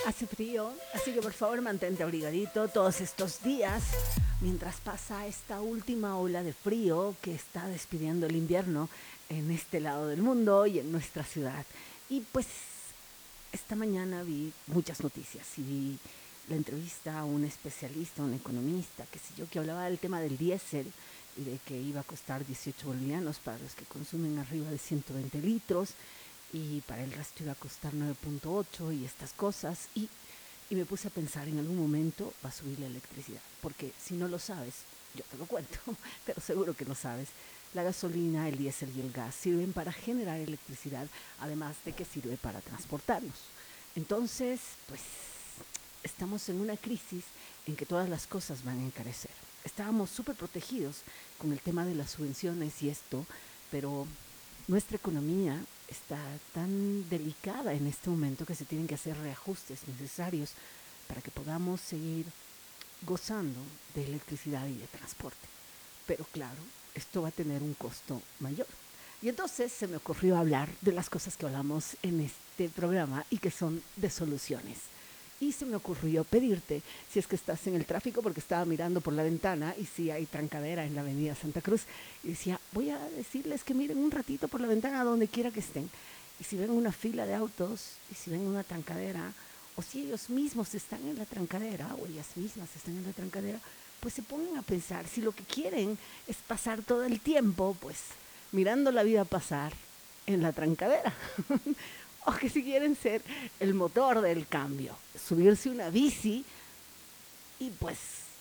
Hace frío, así que por favor mantente abrigadito todos estos días mientras pasa esta última ola de frío que está despidiendo el invierno en este lado del mundo y en nuestra ciudad. Y pues esta mañana vi muchas noticias y vi la entrevista a un especialista, un economista, qué sé yo, que hablaba del tema del diésel y de que iba a costar 18 bolivianos para los que consumen arriba de 120 litros y para el resto iba a costar 9.8 y estas cosas. Y me puse a pensar, en algún momento va a subir la electricidad, porque si no lo sabes, yo te lo cuento, pero seguro que lo sabes, la gasolina, el diésel y el gas sirven para generar electricidad, además de que sirve para transportarnos. Entonces, pues estamos en una crisis en que todas las cosas van a encarecer. Estábamos súper protegidos con el tema de las subvenciones y esto, pero nuestra economía está tan delicada en este momento que se tienen que hacer reajustes necesarios para que podamos seguir gozando de electricidad y de transporte. Pero claro, esto va a tener un costo mayor. Y entonces se me ocurrió hablar de las cosas que hablamos en este programa y que son de soluciones. Y se me ocurrió pedirte, si es que estás en el tráfico, porque estaba mirando por la ventana y sí hay trancadera en la avenida Santa Cruz, y decía, voy a decirles que miren un ratito por la ventana donde quiera que estén. Y si ven una fila de autos, y si ven una trancadera, o si ellos mismos están en la trancadera, o ellas mismas están en la trancadera, pues se pongan a pensar, si lo que quieren es pasar todo el tiempo, pues mirando la vida pasar en la trancadera. O que si quieren ser el motor del cambio, subirse una bici y pues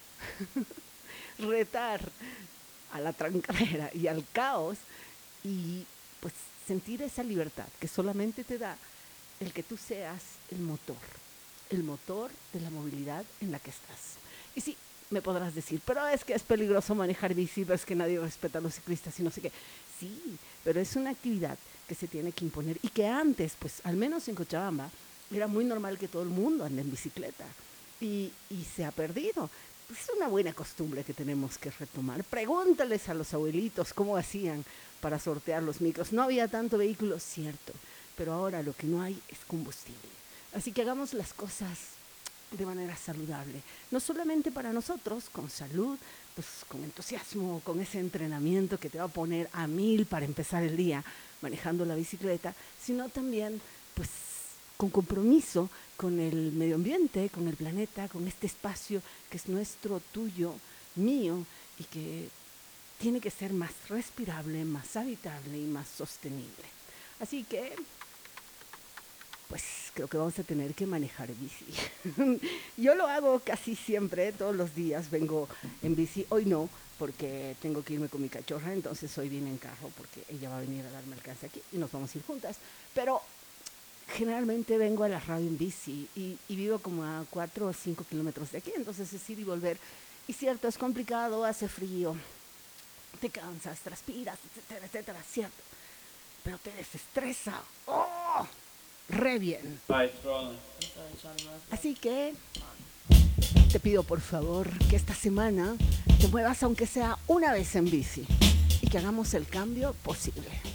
retar a la trancadera y al caos y pues sentir esa libertad que solamente te da el que tú seas el motor de la movilidad en la que estás. Y sí, me podrás decir, pero es que es peligroso manejar bici, pero es que nadie respeta a los ciclistas y no sé qué. Sí, pero es una actividad que se tiene que imponer y que antes, pues al menos en Cochabamba, era muy normal que todo el mundo ande en bicicleta y se ha perdido. Es una buena costumbre que tenemos que retomar. Pregúntales a los abuelitos cómo hacían para sortear los micros. No había tanto vehículo, cierto, pero ahora lo que no hay es combustible. Así que hagamos las cosas de manera saludable, no solamente para nosotros, con salud, pues con entusiasmo, con ese entrenamiento que te va a poner a 1000 para empezar el día manejando la bicicleta, sino también pues con compromiso con el medio ambiente, con el planeta, con este espacio que es nuestro, tuyo, mío, y que tiene que ser más respirable, más habitable y más sostenible. Así que pues creo que vamos a tener que manejar bici. Yo lo hago casi siempre, todos los días vengo en bici. Hoy no, porque tengo que irme con mi cachorra, entonces hoy vine en carro porque ella va a venir a darme alcance aquí y nos vamos a ir juntas. Pero generalmente vengo a la radio en bici y vivo como a 4 o 5 kilómetros de aquí, entonces es ir y volver. Y cierto, es complicado, hace frío, te cansas, transpiras, etcétera, etcétera, cierto. Pero te desestresa. ¡Oh! Re bien. Así que te pido por favor que esta semana te muevas aunque sea una vez en bici y que hagamos el cambio posible.